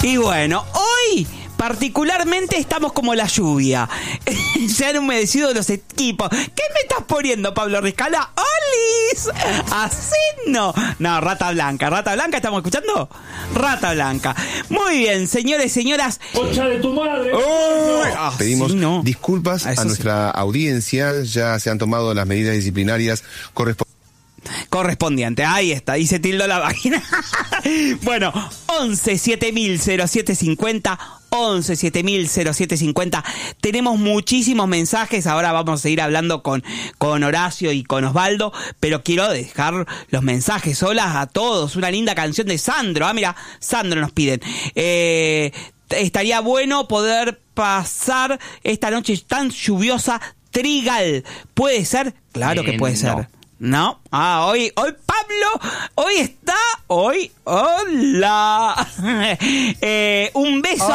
Y bueno, hoy particularmente estamos como la lluvia. Se han humedecido los equipos. ¿Qué me estás poniendo, Pablo Riscala? ¡Olis! Así no. No, Rata Blanca. ¿Rata Blanca estamos escuchando? Rata Blanca. Muy bien, señores, señoras. ¡Concha de tu madre! Pedimos disculpas a nuestra audiencia. Ya se han tomado las medidas disciplinarias correspondiente, ahí está, y se tildó la página. Bueno, 11 7000 0750, 11 7000 0750. Tenemos muchísimos mensajes. Ahora vamos a seguir hablando con Horacio y con Osvaldo, pero quiero dejar los mensajes. Hola a todos, una linda canción de Sandro. Ah, mira, Sandro nos piden. Estaría bueno poder pasar esta noche tan lluviosa Trigal. ¿Puede ser? Claro que puede ser. No, hoy Pablo, hoy, hola. Un beso.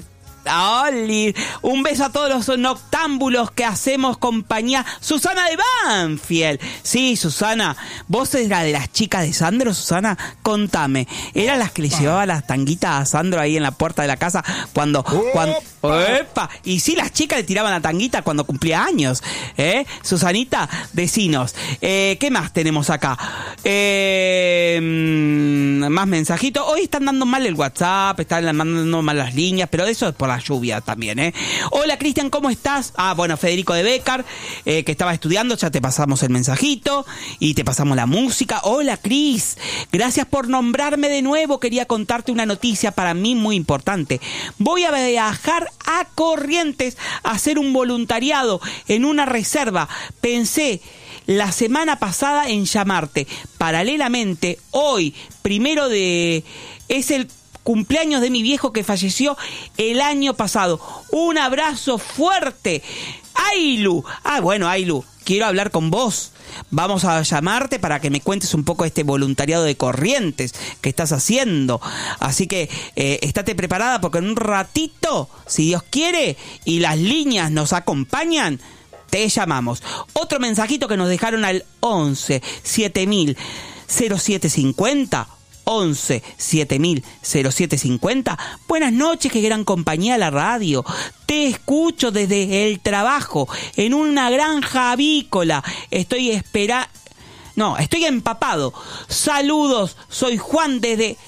Un beso a todos los noctámbulos que hacemos compañía. Susana de Banfield. Sí, Susana, ¿vos eras de las chicas de Sandro, Susana? Contame, ¿eran las que le llevaba las tanguitas a Sandro ahí en la puerta de la casa cuando ¡epa! Y sí, las chicas le tiraban la tanguita cuando cumplía años, Susanita, decinos. ¿Qué más tenemos acá? Más mensajitos. Hoy están dando mal el WhatsApp, están mandando mal las líneas, pero eso es por la lluvia también, Hola, Cristian, ¿cómo estás? Bueno, Federico de Becar, que estaba estudiando, ya te pasamos el mensajito y te pasamos la música. Hola, Cris, gracias por nombrarme de nuevo. Quería contarte una noticia para mí muy importante. Voy a viajar a Corrientes a hacer un voluntariado en una reserva. Pensé la semana pasada en llamarte. Paralelamente, hoy, es el cumpleaños de mi viejo que falleció el año pasado. Un abrazo fuerte. Ailu. Bueno, Ailu, quiero hablar con vos. Vamos a llamarte para que me cuentes un poco este voluntariado de Corrientes que estás haciendo. Así que estate preparada porque en un ratito, si Dios quiere y las líneas nos acompañan, te llamamos. Otro mensajito que nos dejaron al 11 7000 0750. 11 7000 0750. Buenas noches, qué gran compañía la radio. Te escucho desde el trabajo en una granja avícola. Estoy empapado. Saludos, soy Juan desde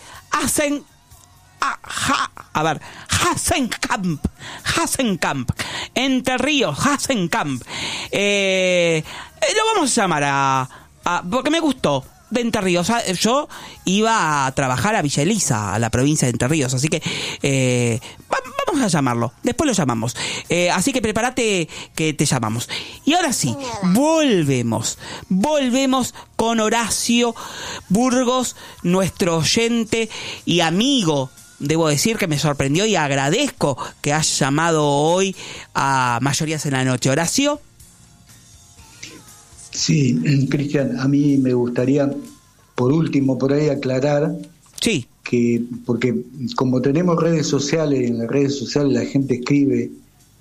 Hasenkamp, Entre Ríos, Hasenkamp. Lo vamos a llamar porque me gustó. De Entre Ríos. Yo iba a trabajar a Villa Elisa, a la provincia de Entre Ríos, así que vamos a llamarlo, después lo llamamos, así que prepárate que te llamamos. Y ahora sí, volvemos con Horacio Burgos, nuestro oyente y amigo. Debo decir que me sorprendió y agradezco que hayas llamado hoy a Mayorías en la Noche. Horacio. Sí, Cristian, a mí me gustaría, por último, por ahí aclarar que, porque como tenemos redes sociales, en las redes sociales la gente escribe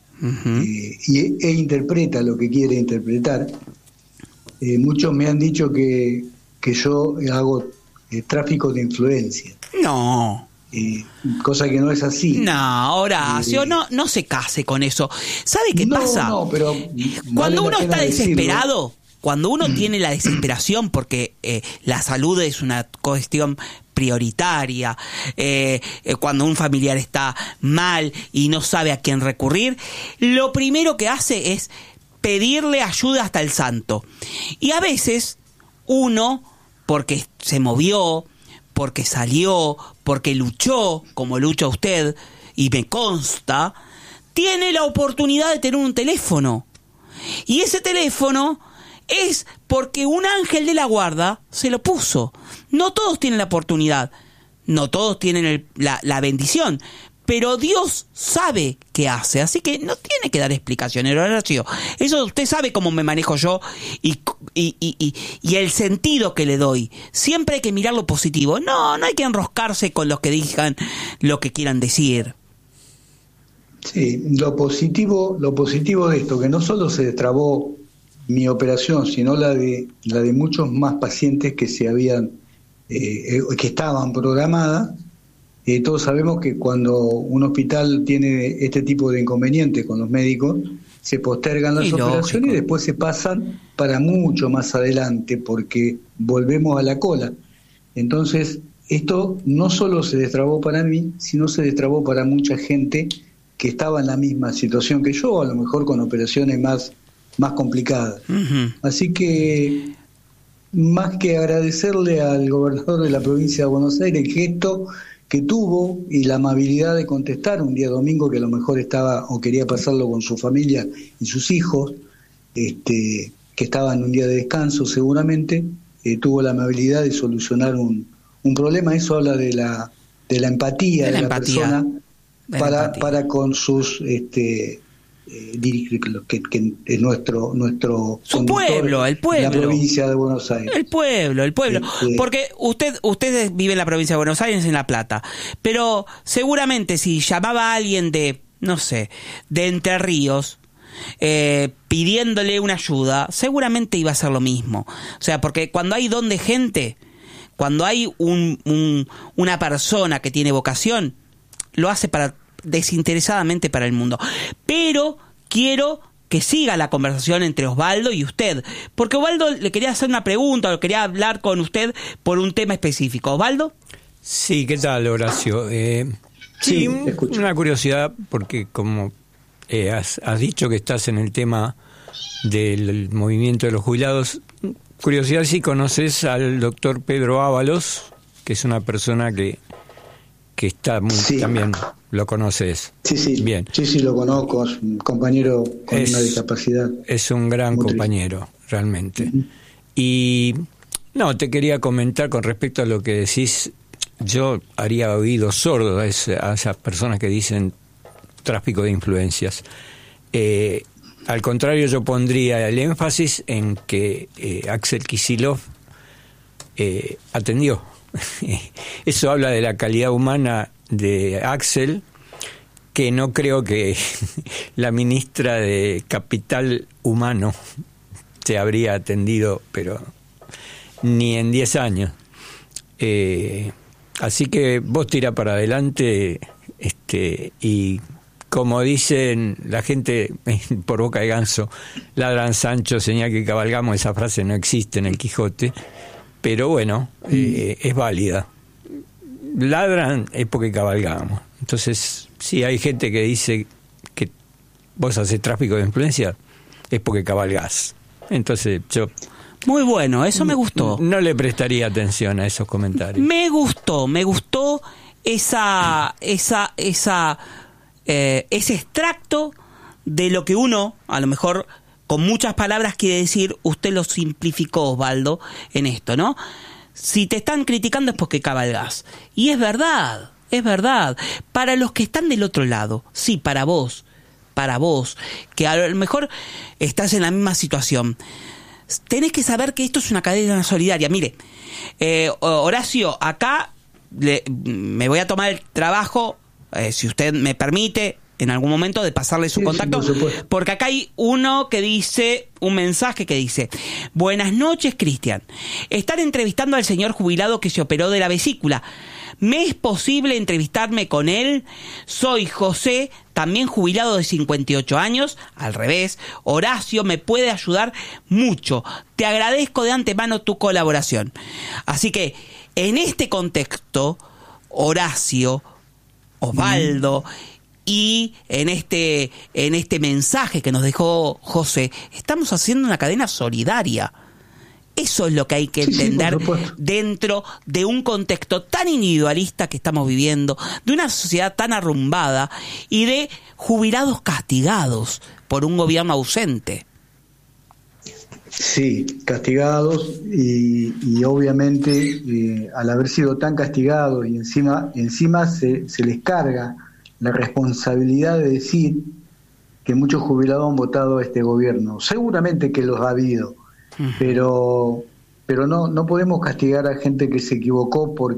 e interpreta lo que quiere interpretar. Muchos me han dicho que yo hago tráfico de influencia. No. Cosa que no es así. No, Horacio, no se case con eso. ¿Sabe qué pasa? No, pero cuando uno está desesperado, cuando uno tiene la desesperación porque la salud es una cuestión prioritaria, cuando un familiar está mal y no sabe a quién recurrir, lo primero que hace es pedirle ayuda hasta el santo. Y a veces uno, porque se movió, porque salió, porque luchó, como lucha usted, y me consta, tiene la oportunidad de tener un teléfono. Y ese teléfono es porque un ángel de la guarda se lo puso. No todos tienen la oportunidad, no todos tienen la bendición, pero Dios sabe qué hace, así que no tiene que dar explicaciones, Horacio. Eso usted sabe cómo me manejo yo y el sentido que le doy. Siempre hay que mirar lo positivo. No hay que enroscarse con los que digan lo que quieran decir. Sí, lo positivo de esto, que no solo se destrabó mi operación, sino la de muchos más pacientes que se habían que estaban programadas, Todos sabemos que cuando un hospital tiene este tipo de inconvenientes con los médicos, se postergan las operaciones y después se pasan para mucho más adelante porque volvemos a la cola. Entonces, esto no solo se destrabó para mí, sino se destrabó para mucha gente que estaba en la misma situación que yo, a lo mejor con operaciones más complicadas. Uh-huh. Así que, más que agradecerle al gobernador de la provincia de Buenos Aires el gesto que tuvo y la amabilidad de contestar un día domingo que a lo mejor estaba o quería pasarlo con su familia y sus hijos, que estaban un día de descanso seguramente, tuvo la amabilidad de solucionar un problema. Eso habla de la empatía de la persona para con sus que es nuestro su pueblo, el pueblo, la provincia de Buenos Aires, el pueblo, porque usted vive en la provincia de Buenos Aires, en La Plata, pero seguramente si llamaba a alguien de, no sé, de Entre Ríos, pidiéndole una ayuda, seguramente iba a ser lo mismo. O sea, porque cuando hay don de gente, cuando hay una persona que tiene vocación, lo hace desinteresadamente para el mundo. Pero quiero que siga la conversación entre Osvaldo y usted, porque Osvaldo le quería hacer una pregunta, o quería hablar con usted por un tema específico. ¿Osvaldo? Sí, ¿qué tal, Horacio? Sí, una curiosidad, porque como has dicho que estás en el tema del movimiento de los jubilados, curiosidad si conoces al doctor Pedro Ábalos, que es una persona que está muy, también lo conoces. Sí. Bien. Sí, lo conozco, es un compañero con una discapacidad. Es un gran compañero, realmente. Uh-huh. Y no, te quería comentar con respecto a lo que decís. Yo haría oídos sordos a esas personas que dicen tráfico de influencias. Al contrario, yo pondría el énfasis en que Axel Kicillof atendió. Eso habla de la calidad humana de Axel, que no creo que la ministra de Capital Humano te habría atendido, pero ni en 10 años. Así que vos tira para adelante, y como dicen la gente por boca de ganso, ladran Sancho, señal que cabalgamos. Esa frase no existe en el Quijote, pero bueno, es válida. Ladran es porque cabalgamos. Entonces, si hay gente que dice que vos haces tráfico de influencia, es porque cabalgás. Entonces, yo... Muy bueno, eso me gustó. No le prestaría atención a esos comentarios. Me gustó ese extracto de lo que uno, a lo mejor con muchas palabras quiere decir. Usted lo simplificó, Osvaldo, en esto, ¿no? Si te están criticando es porque cabalgás. Y es verdad. Para los que están del otro lado, sí, para vos, que a lo mejor estás en la misma situación, tenés que saber que esto es una cadena solidaria. Mire, Horacio, acá me voy a tomar el trabajo, si usted me permite, en algún momento, de pasarle su contacto, porque acá hay un mensaje que dice: buenas noches, Cristian. Están entrevistando al señor jubilado que se operó de la vesícula. ¿Me es posible entrevistarme con él? Soy José, también jubilado de 58 años. Al revés, Horacio me puede ayudar mucho. Te agradezco de antemano tu colaboración. Así que, en este contexto, Horacio, Osvaldo, y en este mensaje que nos dejó José, estamos haciendo una cadena solidaria. Eso es lo que hay que entender dentro de un contexto tan individualista que estamos viviendo, de una sociedad tan arrumbada y de jubilados castigados por un gobierno ausente. Sí, castigados y obviamente al haber sido tan castigados y encima se les carga la responsabilidad de decir que muchos jubilados han votado a este gobierno. Seguramente que los ha habido, pero no podemos castigar a gente que se equivocó porque